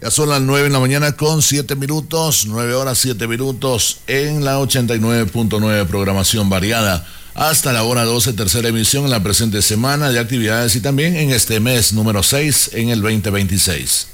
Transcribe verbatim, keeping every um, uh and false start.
Ya son las nueve en la mañana con siete minutos, nueve horas siete minutos en la ochenta y nueve punto nueve, programación variada. Hasta la hora doce, tercera emisión en la presente semana de actividades y también en este mes número seis en el veinte veintiséis.